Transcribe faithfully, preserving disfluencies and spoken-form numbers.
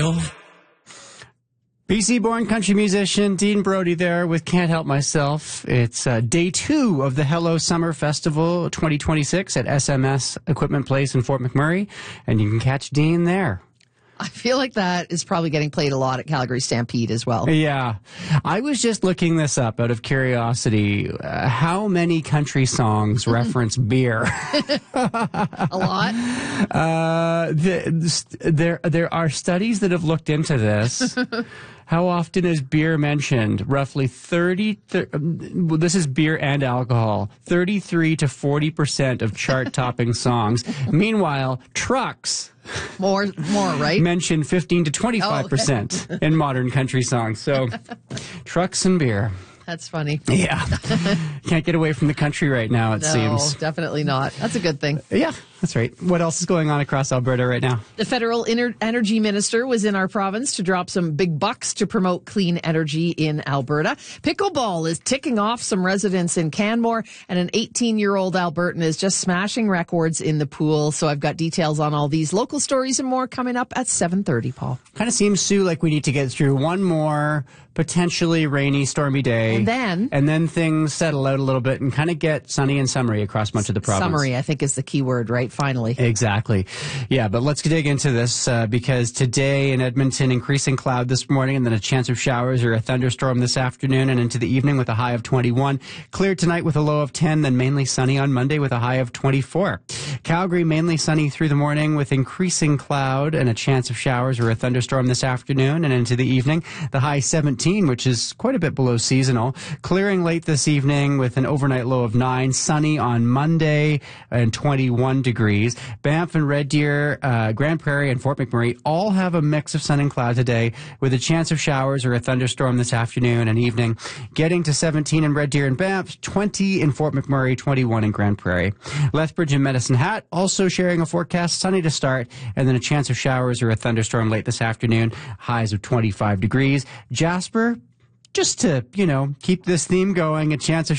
radio. B C-born country musician Dean Brody there with Can't Help Myself. It's uh, day two of the Hello Summer Festival twenty twenty-six at S M S Equipment Place in Fort McMurray, and you can catch Dean there. I feel like that is probably getting played a lot at Calgary Stampede as well. Yeah. I was just looking this up out of curiosity. Uh, how many country songs reference beer? A lot? Uh, the, there, there are studies that have looked into this. How often is beer mentioned? Roughly thirty, th- well, this is beer and alcohol, thirty-three to forty percent of chart-topping songs. Meanwhile, trucks More, more, right? mention fifteen to twenty-five percent in modern country songs. So, trucks and beer. That's funny. Yeah. Can't get away from the country right now, it No, seems. definitely not. That's a good thing. Yeah, that's right. What else is going on across Alberta right now? The federal Ener- energy minister was in our province to drop some big bucks to promote clean energy in Alberta. Pickleball is ticking off some residents in Canmore, and an eighteen-year-old Albertan is just smashing records in the pool. So I've got details on all these local stories and more coming up at seven thirty, Paul. Kind of seems, Sue, like we need to get through one more potentially rainy, stormy day. And then? And then things settle out a little bit and kind of get sunny and summery across much of the province. Summery, I think, is the key word, right? Finally. Exactly. Yeah, but let's dig into this uh, because today in Edmonton, increasing cloud this morning and then a chance of showers or a thunderstorm this afternoon and into the evening with a high of twenty-one. Clear tonight with a low of ten, then mainly sunny on Monday with a high of twenty-four. Calgary, mainly sunny through the morning with increasing cloud and a chance of showers or a thunderstorm this afternoon and into the evening. The high seventeen, which is quite a bit below seasonal. Clearing late this evening with an overnight low of nine. Sunny on Monday and twenty-one degrees. Banff and Red Deer, uh, Grand Prairie and Fort McMurray all have a mix of sun and cloud today with a chance of showers or a thunderstorm this afternoon and evening. Getting to seventeen in Red Deer and Banff, twenty in Fort McMurray, twenty-one in Grand Prairie. Lethbridge and Medicine Hat also sharing a forecast, sunny to start, and then a chance of showers or a thunderstorm late this afternoon, highs of twenty-five degrees. Jasper, just to, you know, keep this theme going, a chance of